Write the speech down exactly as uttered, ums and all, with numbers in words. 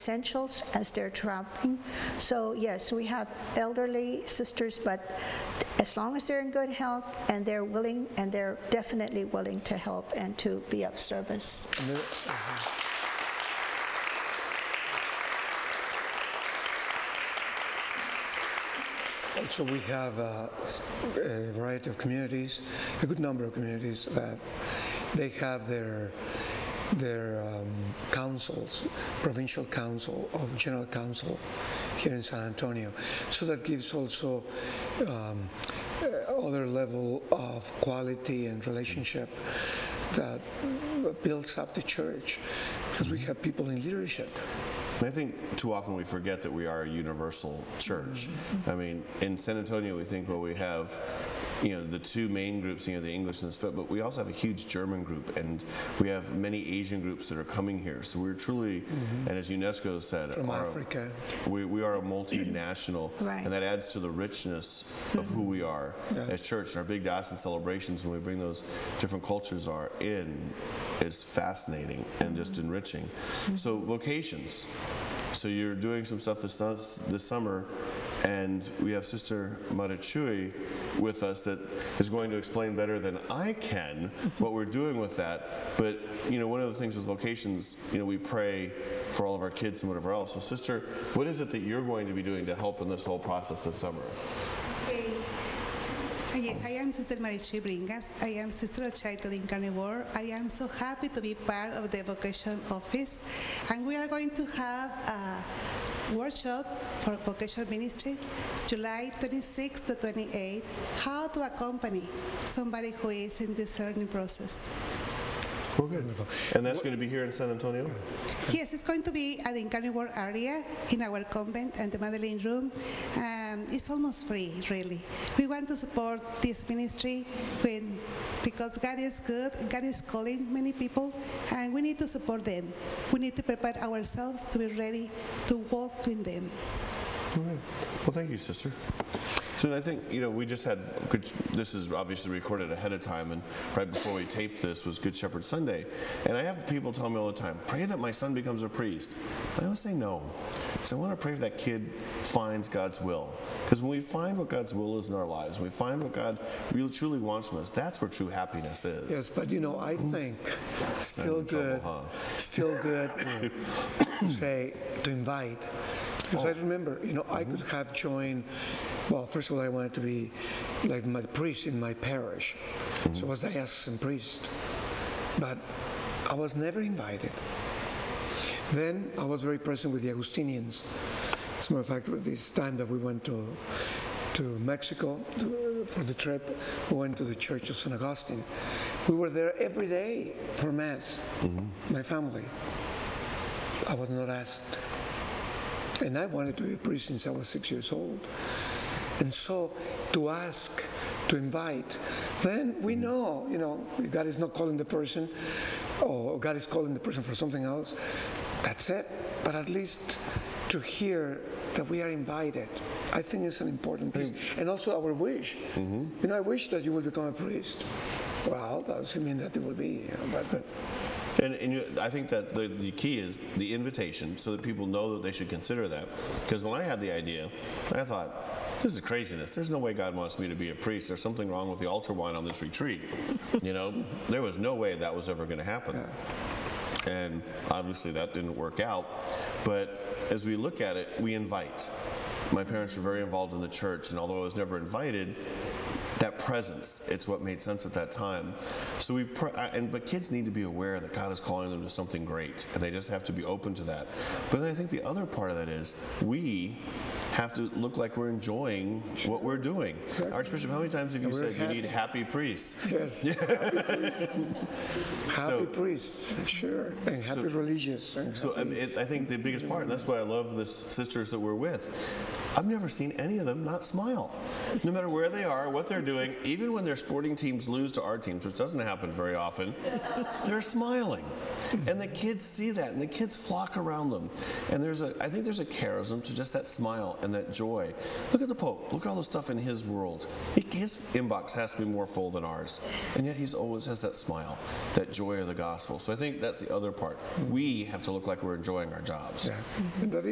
essentials as they're traveling. So yes, we have elderly sisters, but as long as they're in good health and they're willing, and they're definitely willing to help and to be of service. Also, we have a, a variety of communities, a good number of communities that they have their their um, councils, provincial council of general council here in San Antonio. So that gives also um, other level of quality and relationship that builds up the church, because we have people in leadership. I think too often we forget that we are a universal church. Mm-hmm. I mean, in San Antonio, we think, well, we have, you know, the two main groups, you know, the English and the Spanish, but we also have a huge German group, and we have many Asian groups that are coming here. So we're truly, mm-hmm. and as UNESCO said, from are, Africa, we, we are a multinational, right. and that adds to the richness of who we are yeah. as church. And our big diocesan celebrations, when we bring those different cultures are in, is fascinating and just enriching. Mm-hmm. So vocations. So you're doing some stuff this, this summer, and we have Sister Marichui with us that is going to explain better than I can what we're doing with that. But, you know, one of the things with vocations, you know, we pray for all of our kids and whatever else. So, Sister, what is it that you're going to be doing to help in this whole process this summer? Yes, I am Sister Marichui Bringas. I am Sister of Charity in Carnivore. I am so happy to be part of the vocation office, and we are going to have a workshop for vocational ministry, July twenty-sixth to twenty-eighth, how to accompany somebody who is in this learning process. Well, good. And that's going to be here in San Antonio? Yes, it's going to be at the Carnivore area in our convent and the Madeleine Room. Um, it's almost free, really. We want to support this ministry when, because God is good, God is calling many people, and we need to support them. We need to prepare ourselves to be ready to walk with them. All right. Well, thank you, Sister. So I think, you know, we just had, good, this is obviously recorded ahead of time, and right before we taped this was Good Shepherd Sunday. And I have people tell me all the time, pray that my son becomes a priest. I always say no. So I want to pray that kid finds God's will. Because when we find what God's will is in our lives, when we find what God really truly wants from us, that's where true happiness is. Yes, but you know, I think still good, trouble, huh? still good to say, to invite. Because oh. I remember, you know, I could have joined, well, first of all, I wanted to be like my priest in my parish. Mm-hmm. So I was a diocesan priest. But I was never invited. Then I was very present with the Augustinians. As a matter of fact, this time that we went to to Mexico to, for the trip, we went to the Church of Saint Augustine. We were there every day for Mass, mm-hmm. my family. I was not asked. And I wanted to be a priest since I was six years old. And so to ask, to invite, then we know, you know, God is not calling the person, or God is calling the person for something else. That's it. But at least to hear that we are invited, I think is an important piece. And also our wish. Mm-hmm. You know, I wish that you will become a priest. Well, that doesn't mean that it will be, you know, but, but And, and you, I think that the, the key is the invitation, so that people know that they should consider that. Because when I had the idea, I thought, this is craziness. There's no way God wants me to be a priest. There's something wrong with the altar wine on this retreat. You know, there was no way that was ever going to happen. Yeah. And obviously that didn't work out. But as we look at it, we invite. My parents were very involved in the church, and although I was never invited, that presence, it's what made sense at that time. So we, pr and but kids need to be aware that God is calling them to something great, and they just have to be open to that. But then I think the other part of that is we have to look like we're enjoying what we're doing. Exactly. Archbishop, how many times have you said happy. you need happy priests? Yes, happy priests. Happy so, priests, sure, and happy so, religious. And so happy, it, I think the biggest part, and that's why I love the sisters that we're with, I've never seen any of them not smile. No matter where they are, what they're doing, even when their sporting teams lose to our teams, which doesn't happen very often, they're smiling. And the kids see that, and the kids flock around them. And there's a, I think there's a charism to just that smile. and that joy. Look at the Pope. Look at all the stuff in his world. He, his inbox has to be more full than ours, and yet he's always has that smile, that joy of the gospel. So I think that's the other part. We have to look like we're enjoying our jobs. Yeah. And that